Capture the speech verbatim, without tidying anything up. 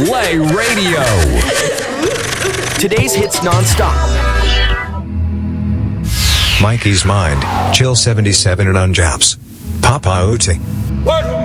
Play Radio. Today's hits nonstop. Mikey's Mind, Chill seventy-seven and Unjaps. Papa Uti.